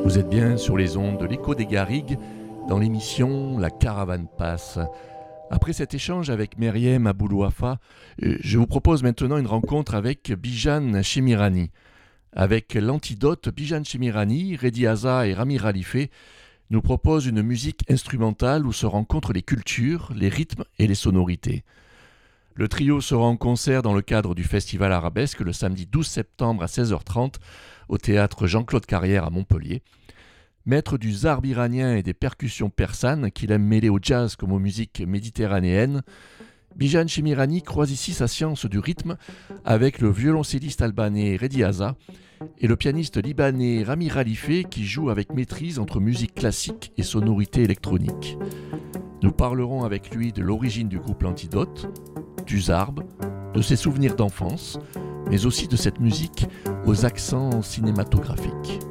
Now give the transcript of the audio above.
Vous êtes bien sur les ondes de l'Écho des Garrigues dans l'émission La Caravane passe. Après cet échange avec Meriem Aboulouafa, je vous propose maintenant une rencontre avec Bijan Chemirani. Avec l'antidote, Bijan Chemirani, Redi Haza et Rami Khalife nous proposent une musique instrumentale où se rencontrent les cultures, les rythmes et les sonorités. Le trio sera en concert dans le cadre du Festival Arabesque le samedi 12 septembre à 16h30 au théâtre Jean-Claude Carrière à Montpellier. Maître du zarb iranien et des percussions persanes qu'il aime mêler au jazz comme aux musiques méditerranéennes, Bijan Chemirani croise ici sa science du rythme avec le violoncelliste albanais Redi Haza et le pianiste libanais Rami Khalife qui joue avec maîtrise entre musique classique et sonorité électronique. Nous parlerons avec lui de l'origine du groupe L'Antidote, du zarb, de ses souvenirs d'enfance, mais aussi de cette musique aux accents cinématographiques.